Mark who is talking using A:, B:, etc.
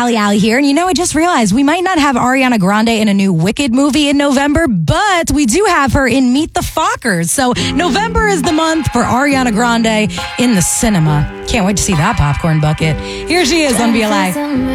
A: Allie here. And I just realized we might not have Ariana Grande in a new Wicked movie in November, but we do have her in Meet the Fockers. So November is the month for Ariana Grande in the cinema. Can't wait to see that popcorn bucket. Here she is on BLA.